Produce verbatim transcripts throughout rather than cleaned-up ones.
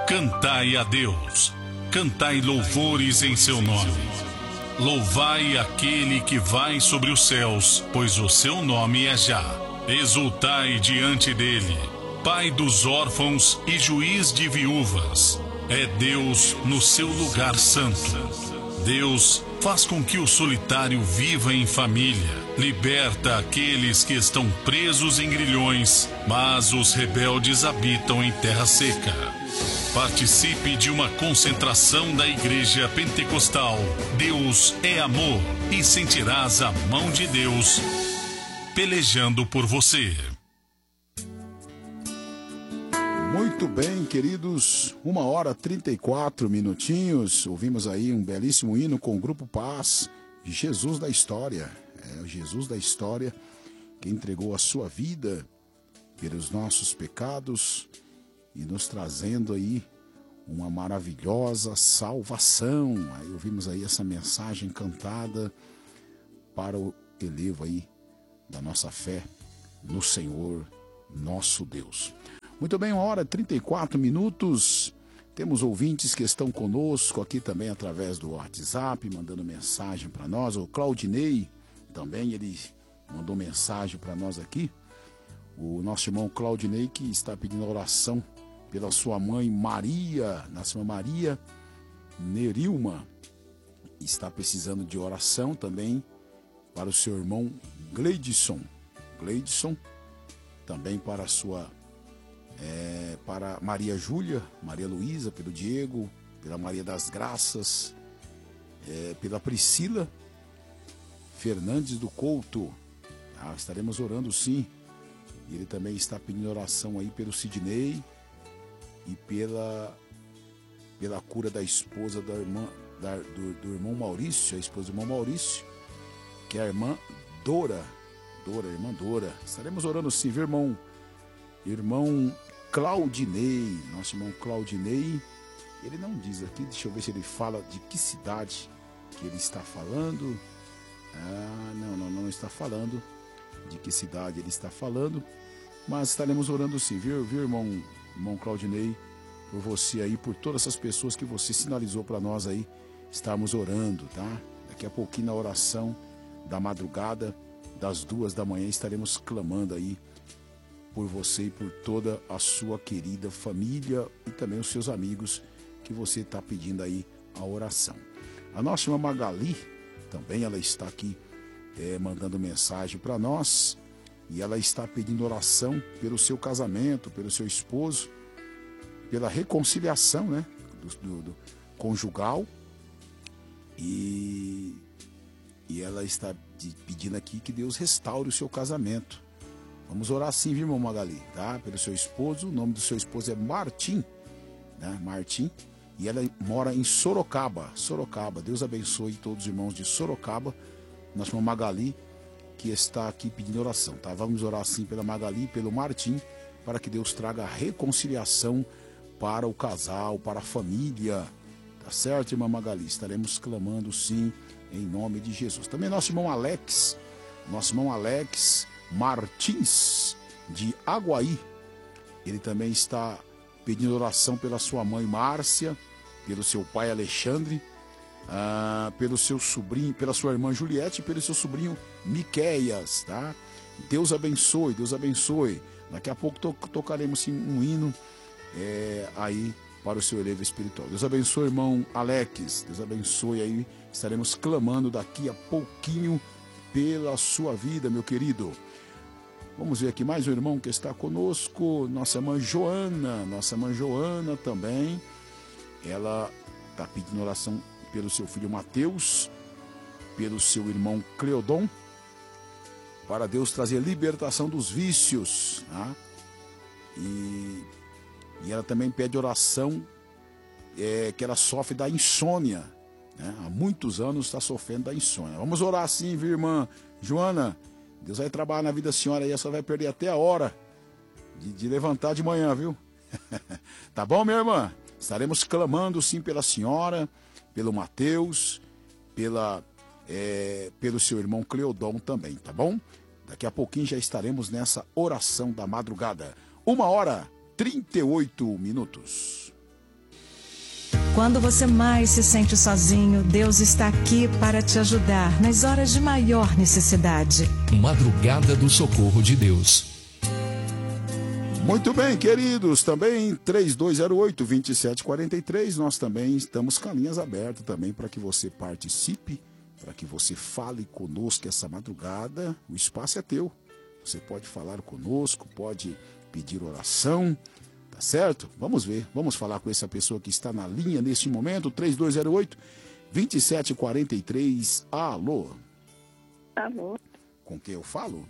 Cantai a Deus, cantai louvores em seu nome. Louvai aquele que vai sobre os céus, pois o seu nome é Já. Exultai diante dele, Pai dos órfãos e juiz de viúvas. É Deus no seu lugar santo. Deus faz com que o solitário viva em família, liberta aqueles que estão presos em grilhões, mas os rebeldes habitam em terra seca. Participe de uma concentração da Igreja Pentecostal Deus é Amor e sentirás a mão de Deus pelejando por você. Muito bem, queridos, uma hora trinta e quatro minutinhos, ouvimos aí um belíssimo hino com o Grupo Paz, Jesus da História, é o Jesus da História que entregou a sua vida pelos nossos pecados e nos trazendo aí uma maravilhosa salvação. Aí ouvimos aí essa mensagem cantada para o elevo aí da nossa fé no Senhor nosso Deus. Muito bem, uma hora e trinta e quatro minutos. Temos ouvintes que estão conosco aqui também através do WhatsApp, mandando mensagem para nós. O Claudinei também, ele mandou mensagem para nós aqui. O nosso irmão Claudinei, que está pedindo oração pela sua mãe Maria, nossa irmã Maria Nerilma, está precisando de oração também para o seu irmão Gleidson. Gleidson, também para a sua É, para Maria Júlia, Maria Luísa, pelo Diego, pela Maria das Graças, é, pela Priscila Fernandes do Couto. Ah, estaremos orando sim. Ele também está pedindo oração aí pelo Sidney e pela, pela cura da esposa da irmã, da, do, do irmão Maurício, a esposa do irmão Maurício, que é a irmã Dora. Dora, irmã Dora. Estaremos orando sim, viu, irmão? Irmão Claudinei, nosso irmão Claudinei, ele não diz aqui, deixa eu ver se ele fala de que cidade que ele está falando. Ah, não, não, não está falando de que cidade ele está falando, mas estaremos orando sim, viu, viu irmão, irmão Claudinei, por você aí, por todas essas pessoas que você sinalizou para nós aí, estarmos orando, tá? Daqui a pouquinho na oração da madrugada, das duas da manhã, estaremos clamando aí por você e por toda a sua querida família e também os seus amigos que você está pedindo aí a oração. A nossa irmã Magali, também ela está aqui é, mandando mensagem para nós e ela está pedindo oração pelo seu casamento, pelo seu esposo, pela reconciliação, né, do, do, do conjugal e, e ela está pedindo aqui que Deus restaure o seu casamento. Vamos orar sim, viu, irmão Magali, tá? Pelo seu esposo, o nome do seu esposo é Martim, né? Martim, e ela mora em Sorocaba, Sorocaba. Deus abençoe todos os irmãos de Sorocaba, nossa irmã Magali, que está aqui pedindo oração, tá? Vamos orar sim pela Magali, pelo Martim, para que Deus traga reconciliação para o casal, para a família, tá certo, irmã Magali? Estaremos clamando sim, em nome de Jesus. Também nosso irmão Alex, nosso irmão Alex Martins, de Aguaí, ele também está pedindo oração pela sua mãe Márcia, pelo seu pai Alexandre, ah, pelo seu sobrinho, pela sua irmã Juliette e pelo seu sobrinho Miqueias, tá? Deus abençoe, Deus abençoe. Daqui a pouco to tocaremos sim, um hino é, aí para o seu elevo espiritual. Deus abençoe, irmão Alex, Deus abençoe aí, estaremos clamando daqui a pouquinho pela sua vida, meu querido. Vamos ver aqui mais um irmão que está conosco, nossa irmã Joana, nossa irmã Joana também, ela está pedindo oração pelo seu filho Mateus, pelo seu irmão Cleodon, para Deus trazer libertação dos vícios, tá? E, e ela também pede oração, é, que ela sofre da insônia, né? Há muitos anos está sofrendo da insônia. Vamos orar sim, viu, irmã Joana? Deus vai trabalhar na vida da senhora aí, a senhora vai perder até a hora de, de levantar de manhã, viu? Tá bom, minha irmã? Estaremos clamando sim pela senhora, pelo Mateus, pela, é, pelo seu irmão Cleodon também, tá bom? Daqui a pouquinho já estaremos nessa oração da madrugada. Uma hora, trinta e oito minutos. Quando você mais se sente sozinho, Deus está aqui para te ajudar nas horas de maior necessidade. Madrugada do Socorro de Deus. Muito bem, queridos, também três dois zero oito, dois sete quatro três, nós também estamos com linhas abertas também para que você participe, para que você fale conosco essa madrugada. O espaço é teu, você pode falar conosco, pode pedir oração, tá certo? Vamos ver, vamos falar com essa pessoa que está na linha neste momento, três dois zero oito, dois sete quatro três, alô? Alô? Com quem eu falo?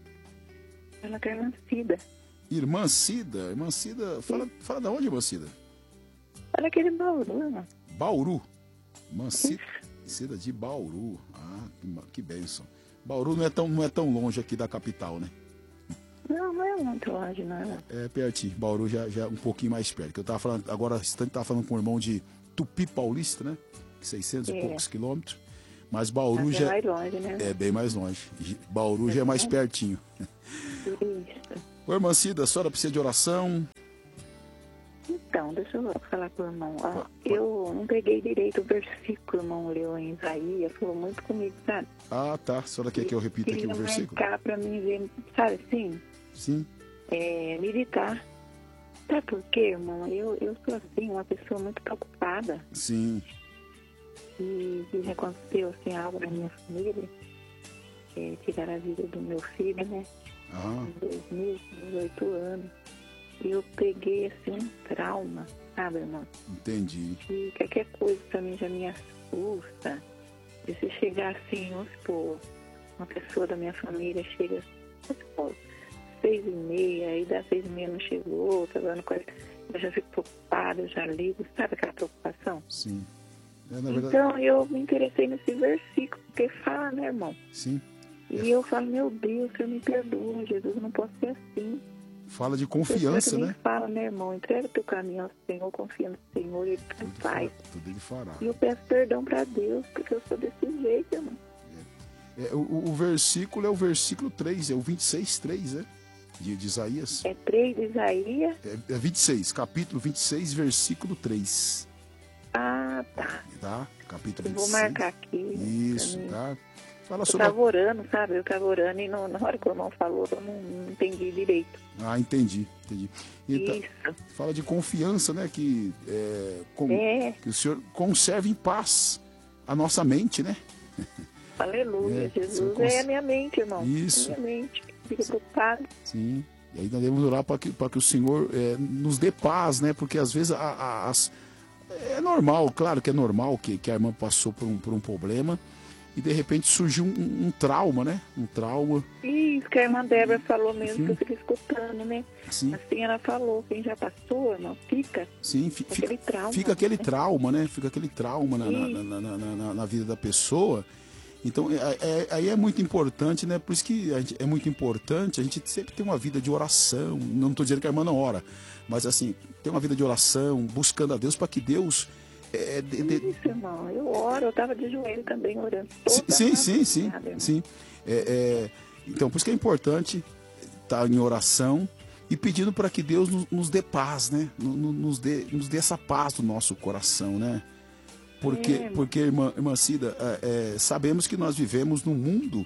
Ela é irmã Cida. Irmã Cida, irmã Cida, fala, fala da onde, irmã Cida? Fala aquele Bauru, irmão. Bauru, irmã Cida, Cida de Bauru, ah, que, que bênção. Bauru não é, tão, não é tão longe aqui da capital, né? Não, não é muito longe, não. É pertinho, Bauru já, já é um pouquinho mais perto. Que eu tava falando, agora, instante, tava falando com o irmão de Tupi Paulista, né? seiscentos é. e poucos quilômetros. Mas Bauru Mas já é mais longe, né? É bem mais longe. Bauru é já é mais pertinho. Isso. Ô, irmã Cida, a senhora precisa de oração? Então, deixa eu falar com o irmão. Ah, eu não peguei direito o versículo, o irmão leu em Isaías, falou muito comigo, sabe? Ah, tá. A senhora quer que eu repita aqui o versículo? Marcar pra mim ver, sabe assim? Sim. É, meditar. Sabe por quê, irmão? Eu, eu sou assim, uma pessoa muito preocupada. Sim. E, e já aconteceu assim, algo na minha família. É, tirar a vida do meu filho, né? Ah. Em dois mil, dezoito anos. E eu peguei assim um trauma, sabe, irmão? Entendi. E qualquer coisa pra mim já me assusta. E se chegar assim, vamos supor, uma pessoa da minha família chega, vamos supor, seis e meia, aí das seis e meia não chegou, tá dando coisa. Eu já fico preocupada, eu já ligo, sabe aquela preocupação? Sim. É, na verdade... Então eu me interessei nesse versículo, porque fala, né, irmão? Sim. E é. eu falo, meu Deus, Senhor me perdoa, Jesus, eu não posso ser assim. Fala de confiança, né? Fala, né, irmão? Entrega teu caminho ao Senhor, confia no Senhor, Ele tudo faz. Tudo Ele fará. E eu peço perdão para Deus, porque eu sou desse jeito, irmão. É, é, o, o versículo é o versículo três, é o vinte e seis, três, né? De, de Isaías. É três de Isaías? É, é vinte e seis, capítulo vinte e seis, versículo três. Ah, tá. Tá? Capítulo eu vinte e seis. Vou marcar aqui. Isso, tá? Fala eu sobre tava a... orando, sabe? Eu tava orando e no, na hora que o irmão falou, eu não, não entendi direito. Ah, entendi, entendi. Então, isso. Fala de confiança, né? Que, é, com, é. que o Senhor conserve em paz a nossa mente, né? Aleluia, é, Jesus cons... é a minha mente, irmão. Isso. Minha mente, fica preocupado. Sim. E aí nós devemos orar para que, para que o Senhor é, nos dê paz, né? Porque às vezes a, a, as, é normal, claro que é normal que, que a irmã passou por um, por um problema e de repente surgiu um, um trauma, né? Um trauma. Isso que a irmã Débora falou mesmo, Sim. que eu fiquei escutando, né? Sim. Assim ela falou, quem já passou, irmão, fica. Sim, fica aquele trauma. Fica aquele né? trauma, né? Fica aquele trauma na, na, na, na, na, na vida da pessoa. Então, é, é, aí é muito importante, né? Por isso que a gente, é muito importante a gente sempre ter uma vida de oração. Não estou dizendo que a irmã não ora, mas assim, ter uma vida de oração, buscando a Deus para que Deus... É, de, de... Isso, irmão, eu oro, eu estava de joelho também orando. Sim, sim, sim, sim. sim. É, é, então, por isso que é importante estar em oração e pedindo para que Deus nos, nos dê paz, né? Nos dê, nos dê essa paz do nosso coração, né? Porque, é. porque irmã, irmã Cida, é, é, sabemos que nós vivemos num mundo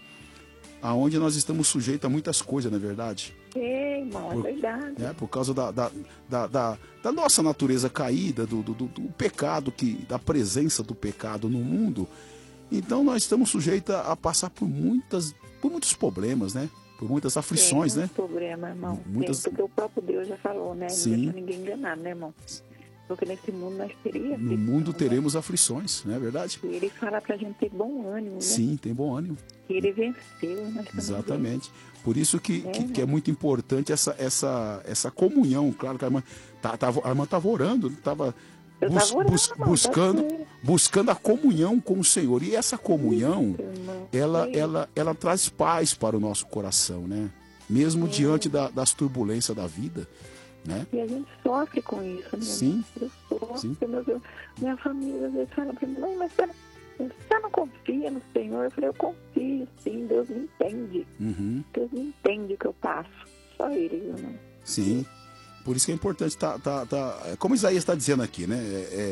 onde nós estamos sujeitos a muitas coisas, não é verdade? É, irmão, por, é verdade. Né, por causa da, da, da, da, da nossa natureza caída, do, do, do pecado, que, da presença do pecado no mundo. Então nós estamos sujeitos a, a passar por, muitas, por muitos problemas, né? Por muitas aflições, Tem né? problema, irmão. Muitas... Tem, porque o próprio Deus já falou, né? Sim. Não deixa ninguém enganado, né, irmão? Porque nesse mundo nós teríamos. No mundo teremos né? aflições, não é verdade? E ele fala pra gente ter bom ânimo, né? Sim, tem bom ânimo. E ele venceu, nós Exatamente. Por isso que é, que, que é né? muito importante essa, essa, essa comunhão. Claro que a irmã tá, tá, a irmã estava orando, estava bus, orando, bus, irmão, buscando, tá buscando a comunhão com o Senhor. E essa comunhão, isso, ela, ela, ela traz paz para o nosso coração, né? Mesmo é. diante da, das turbulências da vida. Né? E a gente sofre com isso, né? Sim. Eu sofro, Sim. Meu Deus, minha família às vezes fala pra mim, mãe, mas você não, você não confia no Senhor? Eu falei, eu confio, sim, Deus me entende. Uhum. Deus me entende o que eu passo. Só Ele, viu, né? Sim. Por isso que é importante, tá, tá, tá, como Isaías está dizendo aqui, né? É, é,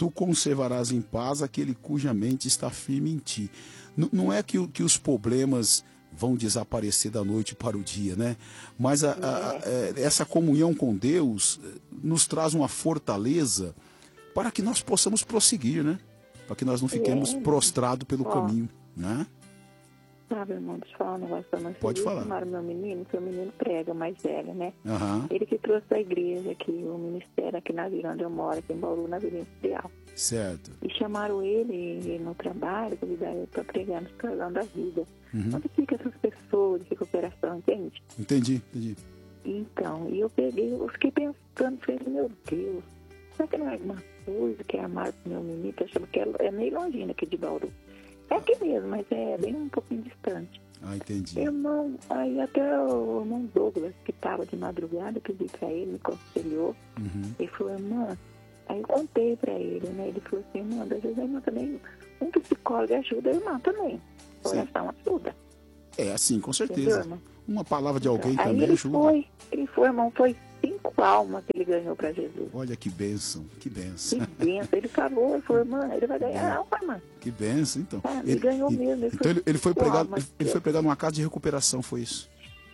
tu conservarás em paz aquele cuja mente está firme em ti. N- não é que, o- que os problemas vão desaparecer da noite para o dia, né? Mas a, a- a- é, essa comunhão com Deus eh, nos traz uma fortaleza para que nós possamos prosseguir, né? Para que nós não fiquemos É. prostrados pelo Ó. caminho, né? Sabe, irmão, deixa eu falar um negócio pra você. Pode falar. Chamaram meu menino, seu menino prega, mais velho, né? Aham, Ele que trouxe a igreja aqui, o ministério aqui na vila onde eu moro, aqui em Bauru, na Vila Industrial. certo. E chamaram ele no trabalho, convidaram ele para pregar no escalão da vida. Uhum. Onde fica essas pessoas de recuperação, entende? Entendi, entendi. Então, e eu peguei, eu fiquei pensando, falei, meu Deus, será que não é alguma coisa que é armado pro meu menino? Eu achava que é, é meio longinho aqui de Bauru. É aqui mesmo, mas é bem um pouquinho distante. Ah, entendi. Irmão, aí até o irmão Douglas, que estava de madrugada, eu pedi para ele, me aconselhou. Uhum. Ele falou, irmã, aí eu contei para ele, né? Ele falou assim, irmã, às vezes a irmã também, um psicólogo ajuda a irmã também. Oração ajuda. É, assim, com Entendeu, certeza. irmão? Uma palavra de alguém Aí também ele ajuda. foi, ele foi, irmão, foi cinco almas que ele ganhou para Jesus. Olha que bênção, que bênção. Que benção. Ele falou, ele falou, irmã, ele vai ganhar alma, irmã. Que bênção, então. Ah, ele ganhou mesmo, ele então foi ele, ele foi cinco pregar, almas. ele, ele foi pregar numa casa de recuperação, foi isso?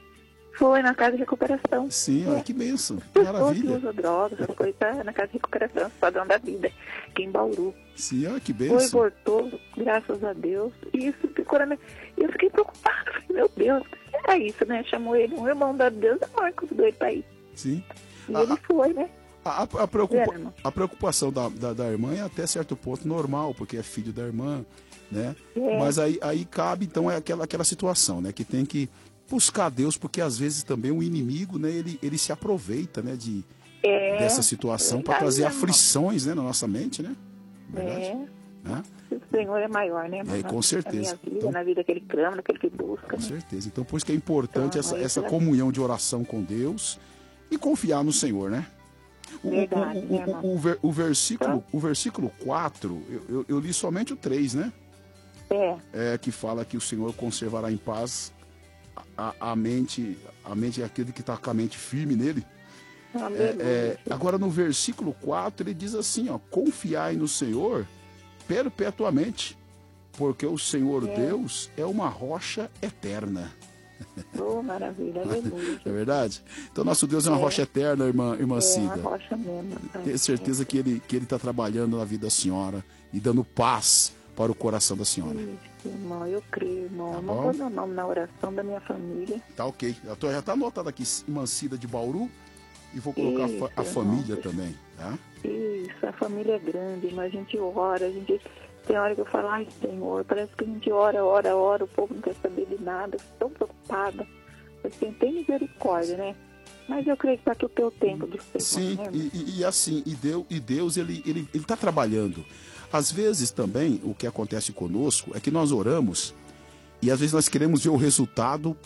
Foi na casa de recuperação. Sim, É. olha que bênção, que Pessoas que maravilha. usam drogas, essas coisas, tá na casa de recuperação, Padrão da Vida, aqui em Bauru. Sim, olha que Foi, bênção. voltou, graças a Deus. E isso ficou na minha... Eu fiquei preocupada. Falei, meu Deus, o que era isso, né? Chamou ele, um irmão da Deus da mãe, convidou ele pra ir. Sim. E Ah, ele ah. foi, né? A, a- a preocupa- Vendo, irmão? a preocupação da, da, da irmã é até certo ponto normal, porque é filho da irmã, né? É. Mas aí, aí cabe, então, é aquela, aquela situação, né? Que tem que buscar Deus, porque às vezes também o inimigo, né? Ele, ele se aproveita, né? De, É, dessa situação para verdade, trazer né, irmão? aflições, né? Na nossa mente, né? Verdade? É, Né? o Senhor é maior, né, irmão? É, com Na- certeza. Na minha vida, Então- na vida que ele clama, naquele que busca, Com né? certeza. Então, por isso que é importante Então, essa, aí essa você vai- comunhão de oração com Deus e confiar no Senhor, né? O, Verdade, o, o, né, irmão? o, o, ver- o versículo, Então- o versículo quatro, eu, eu, eu li somente o três, né? É, É, que fala que o Senhor conservará em paz a, a mente, a mente é aquele que está com a mente firme nele. aleluia. É, agora no versículo quatro ele diz assim, ó, confiai no Senhor perpetuamente, porque o Senhor É. Deus é uma rocha eterna. Oh, maravilha, aleluia. É verdade? Então nosso Deus é uma É. rocha eterna, irmã, irmã É uma Cida. rocha mesmo. pai. Tenho certeza que ele que ele está trabalhando na vida da senhora e dando paz para o coração da senhora. Isso, irmão, eu creio, irmão. Tá Eu não bom? vou meu nome na oração da minha família. Tá ok. Já tô- já está anotado aqui, irmã Cida de Bauru, e vou colocar a fa- a, Isso, família irmão. também, tá? Isso, a família é grande, mas a gente ora, a gente... Tem hora que eu falo, ai, Senhor, parece que a gente ora, ora, ora, o povo não quer saber de nada, fico tão preocupada. Assim, tem misericórdia, né? Mas eu creio que está aqui o teu tempo do Senhor, Sim, né, irmão? e, e- e assim, e Deus, e Deus ele ele ele está trabalhando. Às vezes também o que acontece conosco é que nós oramos e às vezes nós queremos ver o resultado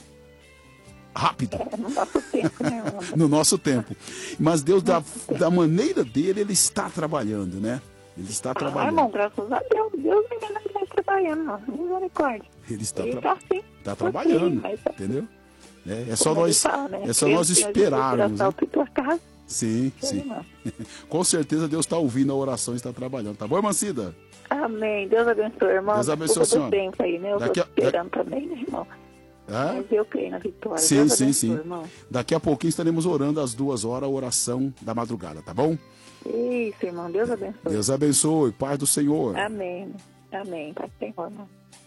rápido. É no nosso tempo, né, irmão? No nosso tempo. Mas Deus, da, da maneira dele, ele está trabalhando, né? Ele está Ah, trabalhando. irmão, graças a Deus, Deus ainda não está trabalhando, não. Misericórdia. Ele está, Ele tra- está assim. está trabalhando, Sim, mas- entendeu? É, é só Como ele nós, fala, né? é só nós Cristo, a gente esperarmos. tira Né? salto em tua casa, Sim, sim, sim. irmão. Com certeza Deus está ouvindo a oração e está trabalhando. Tá bom, irmã Cida? Amém. Deus abençoe, irmão. Deus abençoe a Desculpa do senhora. tempo aí, né? Eu Daqui estou a- esperando também, né, irmão? É? Mas eu creio na vitória. Sim, Deus sim, abençoe, sim. irmão. Daqui a pouquinho estaremos orando às duas horas a oração da madrugada, tá bom? Isso, irmão. Deus abençoe. Deus abençoe, paz do Senhor. Amém. Amém. Pai do Senhor, irmão.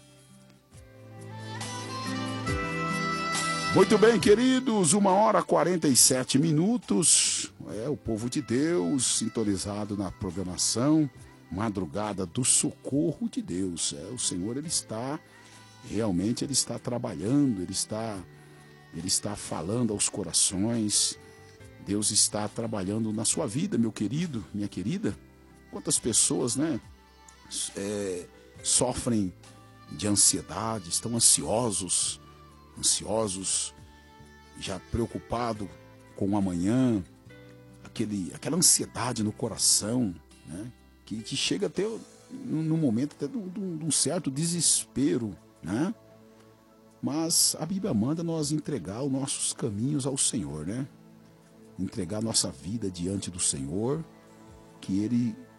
Muito bem, queridos, uma hora e quarenta e sete minutos. É o povo de Deus sintonizado na programação Madrugada do Socorro de Deus. É, o Senhor, ele está, realmente, ele está trabalhando, ele está, ele está falando aos corações. Deus está trabalhando na sua vida, meu querido, minha querida. Quantas pessoas, né, é, sofrem de ansiedade, estão ansiosos, ansiosos, já preocupado com o amanhã, aquele, aquela ansiedade no coração, né? que, que chega até no, no momento até de um, de um- de um certo desespero, né? Mas a Bíblia manda nós entregar os nossos caminhos ao Senhor, né? Entregar nossa vida diante do Senhor, que Ele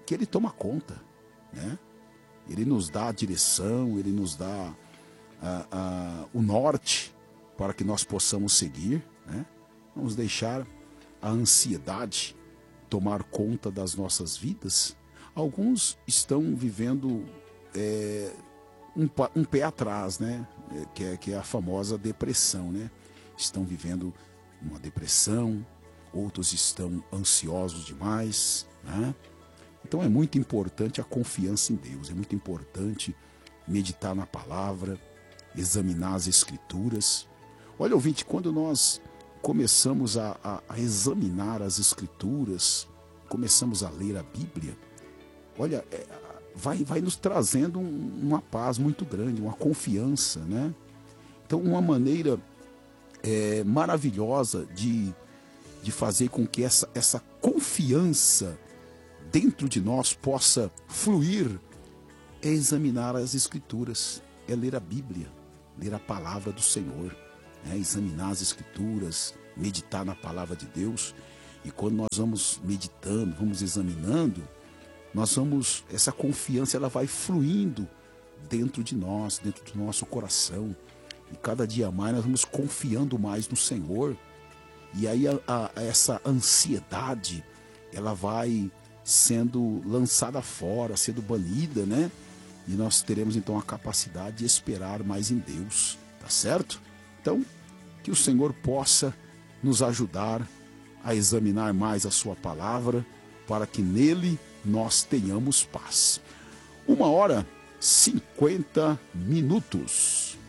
que Ele toma conta, né? Ele nos dá a direção, Ele nos dá a, a, o norte para que nós possamos seguir, né? Vamos deixar a ansiedade tomar conta das nossas vidas. Alguns estão vivendo é, um, um pé atrás, né? É, que, é, que é a famosa depressão, né? Estão vivendo uma depressão, outros estão ansiosos demais, né? Então é muito importante a confiança em Deus, é muito importante meditar na palavra, examinar as escrituras. Olha, ouvinte, quando nós começamos a, a, a examinar as escrituras, começamos a ler a Bíblia, olha, é, vai, vai nos trazendo um, uma paz muito grande, uma confiança, né? Então, uma maneira é, maravilhosa de, de fazer com que essa, essa confiança dentro de nós possa fluir é examinar as escrituras, é ler a Bíblia, ler a palavra do Senhor, é examinar as escrituras, meditar na palavra de Deus. E quando nós vamos meditando, vamos examinando, nós vamos, essa confiança ela vai fluindo dentro de nós, dentro do nosso coração. E cada dia mais nós vamos confiando mais no Senhor. E aí a, a, essa ansiedade, ela vai sendo lançada fora, sendo banida, né? E nós teremos então a capacidade de esperar mais em Deus, tá certo? Então, que o Senhor possa nos ajudar a examinar mais a sua palavra, para que nele nós tenhamos paz. Uma hora, cinquenta minutos.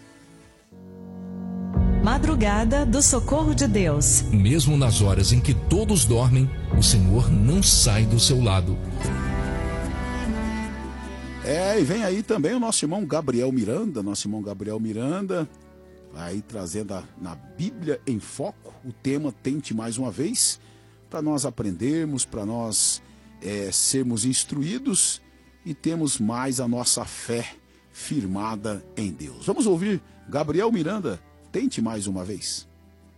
Madrugada do Socorro de Deus. Mesmo nas horas em que todos dormem, o Senhor não sai do seu lado. É, e vem aí também o nosso irmão Gabriel Miranda, nosso irmão Gabriel Miranda, aí trazendo a, na Bíblia em Foco, o tema Tente Mais Uma Vez, para nós aprendermos, para nós é, sermos instruídos e termos mais a nossa fé firmada em Deus. Vamos ouvir Gabriel Miranda, Tente Mais Uma Vez.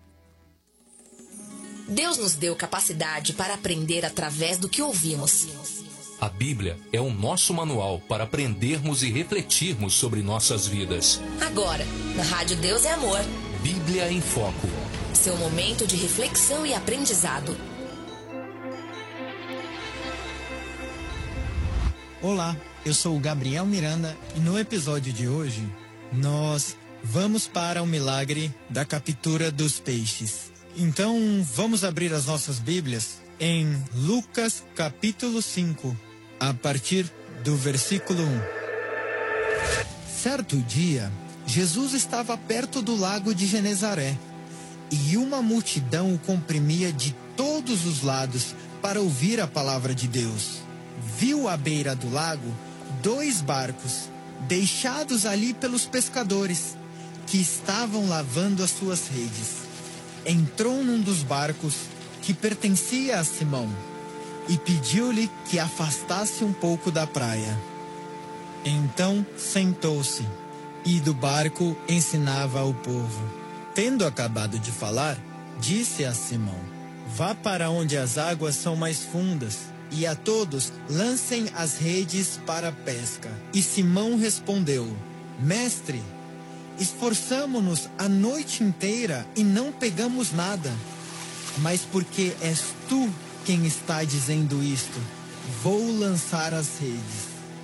Deus nos deu capacidade para aprender através do que ouvimos. A Bíblia é o nosso manual para aprendermos e refletirmos sobre nossas vidas. Agora, na Rádio Deus é Amor. Bíblia em Foco. Seu momento de reflexão e aprendizado. Olá, eu sou o Gabriel Miranda e no episódio de hoje nós vamos para o milagre da captura dos peixes. Então vamos abrir as nossas Bíblias em Lucas capítulo cinco, a partir do versículo um. Certo dia, Jesus estava perto do lago de Genezaré e uma multidão o comprimia de todos os lados para ouvir a palavra de Deus. Viu à beira do lago dois barcos, deixados ali pelos pescadores, que estavam lavando as suas redes. Entrou num dos barcos, que pertencia a Simão, e pediu-lhe que afastasse um pouco da praia. Então sentou-se, e do barco ensinava ao povo. Tendo acabado de falar, disse a Simão: vá para onde as águas são mais fundas, e a todos lancem as redes para a pesca. E Simão respondeu: Mestre, esforçamo-nos a noite inteira e não pegamos nada. Mas porque és tu quem está dizendo isto, vou lançar as redes.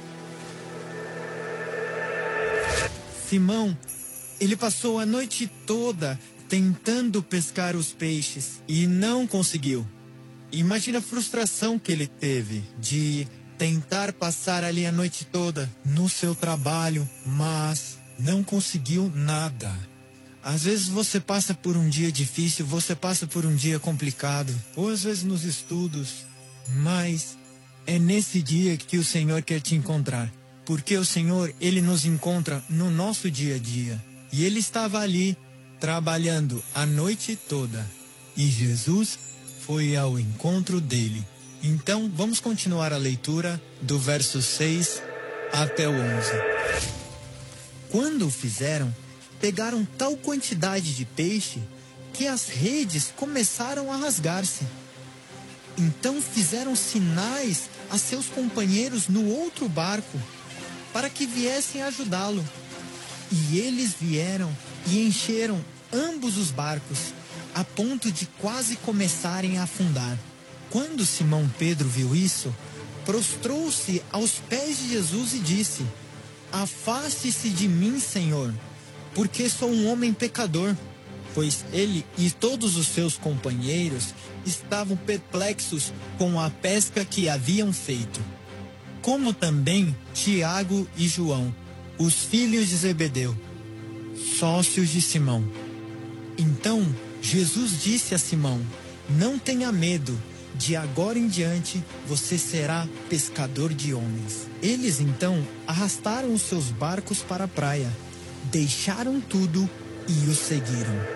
Simão, ele passou a noite toda tentando pescar os peixes e não conseguiu. Imagina a frustração que ele teve de tentar passar ali a noite toda no seu trabalho, mas não conseguiu nada. Às vezes você passa por um dia difícil, você passa por um dia complicado, ou às vezes nos estudos, mas é nesse dia que o Senhor quer te encontrar, porque o Senhor, Ele nos encontra no nosso dia a dia. E Ele estava ali, trabalhando a noite toda, e Jesus foi ao encontro dele. Então, vamos continuar a leitura do verso seis até o onze. Quando o fizeram, pegaram tal quantidade de peixe que as redes começaram a rasgar-se. Então fizeram sinais a seus companheiros no outro barco para que viessem ajudá-lo. E eles vieram e encheram ambos os barcos, a ponto de quase começarem a afundar. Quando Simão Pedro viu isso, prostrou-se aos pés de Jesus e disse: Afaste-se de mim, Senhor, porque sou um homem pecador. Pois ele e todos os seus companheiros estavam perplexos com a pesca que haviam feito. Como também Tiago e João, os filhos de Zebedeu, sócios de Simão. Então Jesus disse a Simão: Não tenha medo, de agora em diante você será pescador de homens. Eles então arrastaram os seus barcos para a praia, deixaram tudo e o seguiram.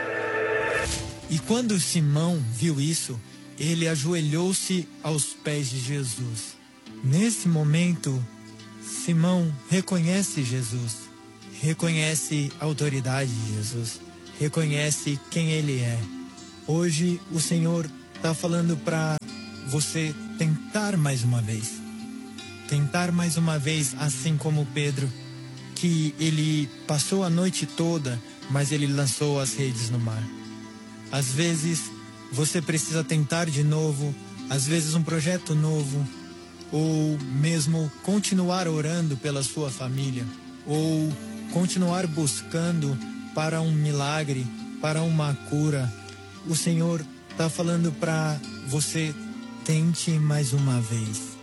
E quando Simão viu isso, ele ajoelhou-se aos pés de Jesus. Nesse momento, Simão reconhece Jesus, reconhece a autoridade de Jesus, reconhece quem ele é. Hoje o Senhor está falando para você tentar mais uma vez. Tentar mais uma vez, assim como Pedro, que ele passou a noite toda, mas ele lançou as redes no mar. Às vezes você precisa tentar de novo, às vezes um projeto novo, ou mesmo continuar orando pela sua família, ou continuar buscando para um milagre, para uma cura. O Senhor está falando para você: tente mais uma vez.